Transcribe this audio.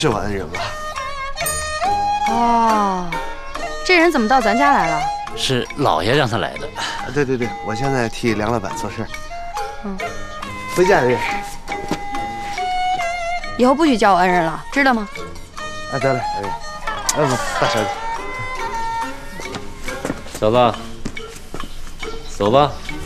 是我恩人吧？ 哦，这人怎么到咱家来了？ 是老爷让他来的。 对对对，我现在替梁老板做事。 嗯， 回见日。 以后不许叫我恩人了，知道吗？ 啊，得嘞，不，大小姐。 小子，走吧。